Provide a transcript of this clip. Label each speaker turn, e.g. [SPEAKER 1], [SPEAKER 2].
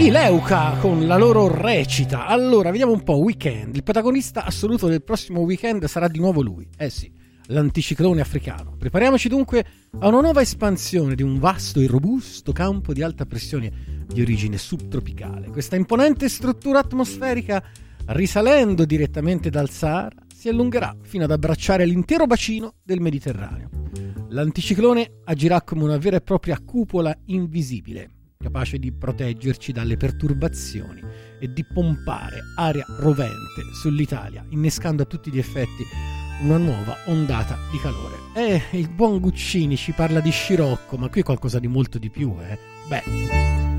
[SPEAKER 1] I Leuca con la loro recita. Allora, vediamo un po'. Weekend. Il protagonista assoluto del prossimo weekend sarà di nuovo lui. Sì, l'anticiclone africano. Prepariamoci dunque a una nuova espansione di un vasto e robusto campo di alta pressione di origine subtropicale. Questa imponente struttura atmosferica, risalendo direttamente dal Sahara, si allungherà fino ad abbracciare l'intero bacino del Mediterraneo. L'anticiclone agirà come una vera e propria cupola invisibile, capace di proteggerci dalle perturbazioni e di pompare aria rovente sull'Italia, innescando a tutti gli effetti una nuova ondata di calore. Il buon Guccini ci parla di scirocco, ma qui è qualcosa di molto di più, Beh,